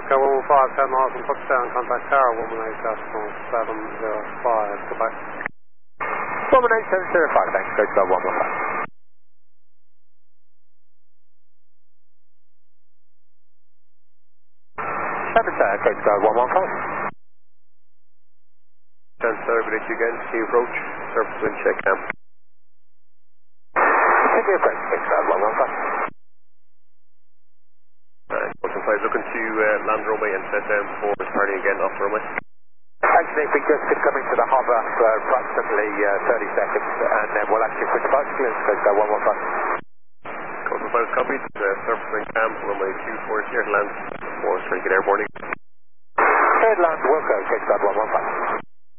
Oscar 115, 10 miles from touchdown, contact Tower 118.705, goodbye. 118.705, thanks, Coach Star 115. Coach Star 115. Sir, good day again, see you approach, surface wind check cam. Continue approach, Coach Star 115. Ocean 5 looking to land runway and set down before starting again off runway. Actually, we just been coming to the harbour for approximately 30 seconds, and then we'll actually switch approach clearance, Coach Star 115. Ocean 5 copied, surface wind cam, runway 24, clear to land, 4 straight airborne. Clear to land, Wilco, Coach Star 115.